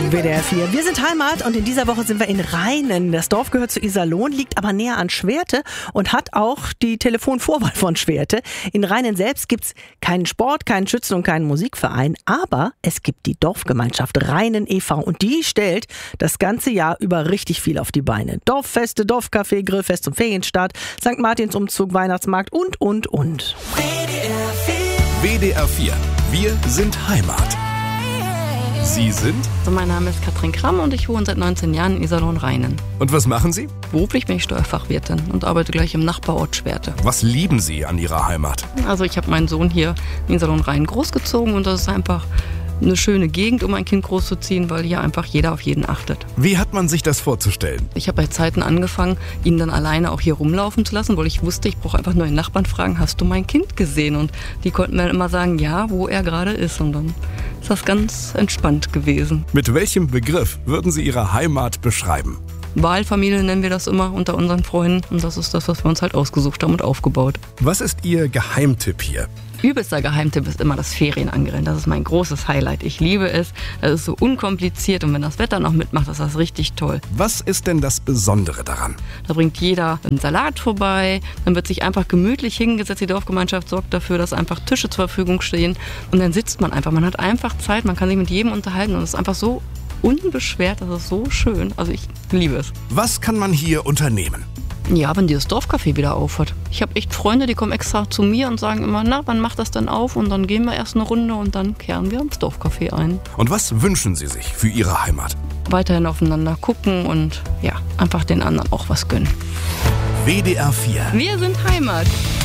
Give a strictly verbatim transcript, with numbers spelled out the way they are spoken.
W D R vier. Wir sind Heimat und in dieser Woche sind wir in Rheinen. Das Dorf gehört zu Iserlohn, liegt aber näher an Schwerte und hat auch die Telefonvorwahl von Schwerte. In Rheinen selbst gibt's keinen Sport, keinen Schützen- und keinen Musikverein, aber es gibt die Dorfgemeinschaft Rheinen e V und die stellt das ganze Jahr über richtig viel auf die Beine. Dorffeste, Dorfcafé, Grillfest zum Ferienstart, Sankt Martinsumzug, Weihnachtsmarkt und, und, und. W D R vier. Wir sind Heimat. Sie sind? Also mein Name ist Katrin Kramm und ich wohne seit neunzehn Jahren in Iserlohn-Rheinen. Und was machen Sie? Beruflich bin ich Steuerfachwirtin und arbeite gleich im Nachbarort Schwerte. Was lieben Sie an Ihrer Heimat? Also ich habe meinen Sohn hier in Iserlohn-Rheinen großgezogen und das ist einfach eine schöne Gegend, um ein Kind großzuziehen, weil hier einfach jeder auf jeden achtet. Wie hat man sich das vorzustellen? Ich habe bei Zeiten angefangen, ihn dann alleine auch hier rumlaufen zu lassen, weil ich wusste, ich brauche einfach nur den Nachbarn fragen, hast du mein Kind gesehen? Und die konnten mir immer sagen, ja, wo er gerade ist. Und dann ist das ganz entspannt gewesen. Mit welchem Begriff würden Sie Ihre Heimat beschreiben? Wahlfamilie nennen wir das immer unter unseren Freunden. Und das ist das, was wir uns halt ausgesucht haben und aufgebaut. Was ist Ihr Geheimtipp hier? Übelster Geheimtipp ist immer das Ferienangrillen. Das ist mein großes Highlight. Ich liebe es. Das ist so unkompliziert und wenn das Wetter noch mitmacht, ist das richtig toll. Was ist denn das Besondere daran? Da bringt jeder einen Salat vorbei. Dann wird sich einfach gemütlich hingesetzt. Die Dorfgemeinschaft sorgt dafür, dass einfach Tische zur Verfügung stehen. Und dann sitzt man einfach. Man hat einfach Zeit. Man kann sich mit jedem unterhalten. Und es ist einfach so unbeschwert. Das ist so schön. Also ich liebe es. Was kann man hier unternehmen? Ja, wenn dieses Dorfcafé wieder auf hat. Ich habe echt Freunde, die kommen extra zu mir und sagen immer, na, wann macht das denn auf? Und dann gehen wir erst eine Runde und dann kehren wir ins Dorfcafé ein. Und was wünschen Sie sich für Ihre Heimat? Weiterhin aufeinander gucken und ja, einfach den anderen auch was gönnen. W D R vier. Wir sind Heimat.